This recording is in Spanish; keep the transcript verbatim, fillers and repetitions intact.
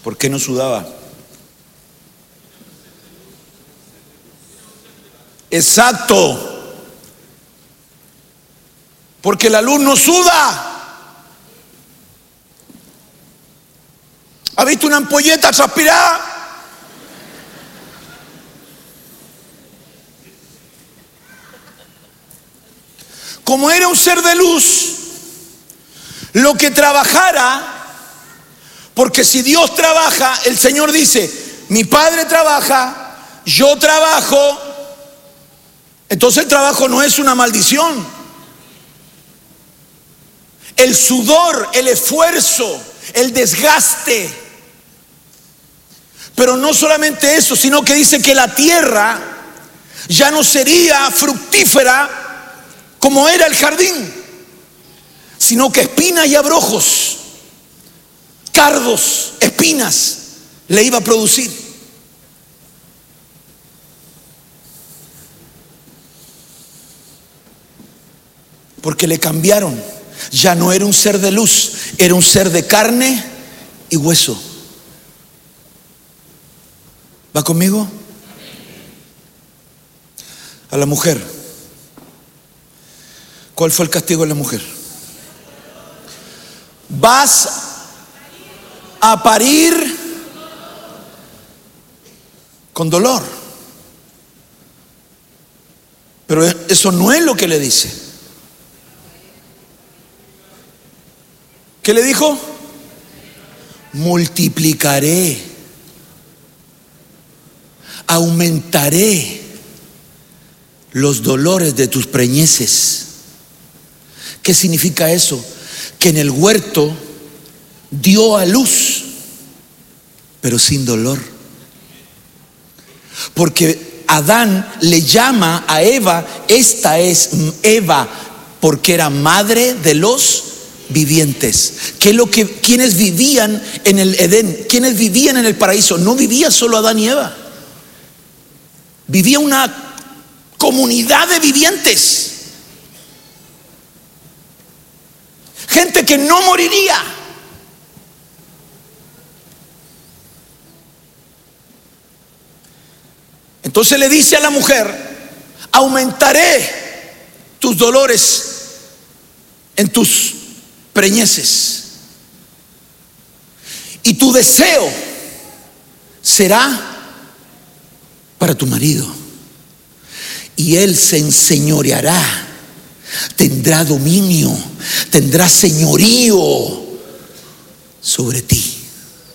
¿Por qué no sudaba? Exacto. Porque la luz no suda. ¿Ha visto una ampolleta transpirada? Como era un ser de luz, lo que trabajara, porque si Dios trabaja, el Señor dice, mi Padre trabaja, yo trabajo, entonces el trabajo no es una maldición. El sudor, el esfuerzo, el desgaste. Pero no solamente eso, sino que dice que la tierra ya no sería fructífera como era el jardín, sino que espinas y abrojos, cardos, espinas le iba a producir. Porque le cambiaron. Ya no era un ser de luz, era un ser de carne y hueso. ¿Va conmigo? A la mujer, ¿cuál fue el castigo de la mujer? Vas a parir con dolor. Pero eso no es lo que le dice. ¿Qué le dijo? Multiplicaré, aumentaré los dolores de tus preñeces. ¿Qué significa eso? Que en el huerto dio a luz, pero sin dolor. Porque Adán le llama a Eva, esta es Eva, porque era madre de los vivientes. ¿Qué es lo que, quienes vivían en el Edén? Quienes vivían en el paraíso? No vivía solo Adán y Eva. Vivía una comunidad de vivientes. Gente que no moriría. Entonces le dice a la mujer, aumentaré tus dolores en tus preñeces, y tu deseo será para tu marido, y él se enseñoreará, tendrá dominio, tendrá señorío sobre ti.